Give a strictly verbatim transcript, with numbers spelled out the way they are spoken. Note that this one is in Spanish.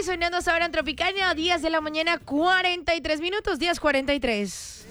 sonando ahora en Tropicaña, diez de la mañana, cuarenta y tres minutos, diez cuarenta y tres.